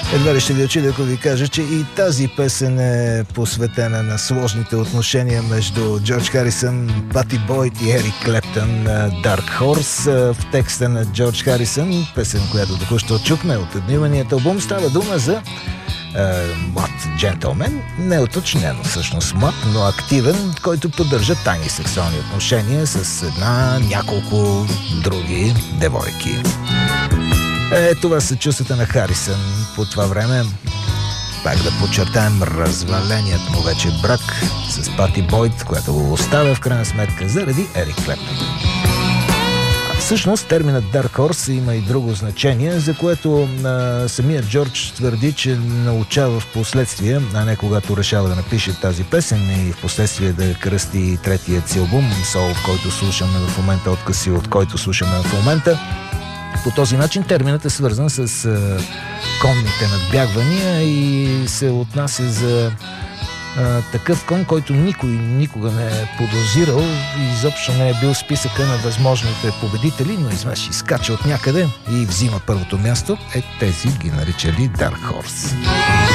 Едва ли ще ви очудя, ако ви кажа, че и тази песен е посветена на сложните отношения между Джордж Харисън, Пати Бойд и Ерик Клептън, Dark Horse. В текста на Джордж Харисън, песен, която току-що чухме от еднименият албум, става дума за млад джентълмен, не е уточнено всъщност млад, но активен, който поддържа тайни сексуални отношения с няколко други девойки. Това са чувствата на Харисън по това време. Пак да подчертаем разваленият му вече брак с Пати Бойд, която го оставя в крайна сметка заради Ерик Клептън. Всъщност терминът Dark Horse има и друго значение, за което самият Джордж твърди, че научава в последствие, а не когато решава да напише тази песен и в последствие да кръсти третият си албум, Soul, в който слушаме в момента, откъси от който слушаме в момента. По този начин терминът е свързан с конните надбягвания и се отнася за такъв кон, който никой никога не е подозирал и изобщо не е бил в списъка на възможните победители, но изведнъж изкача от някъде и взима първото място. Тези ги наричали Dark Horse.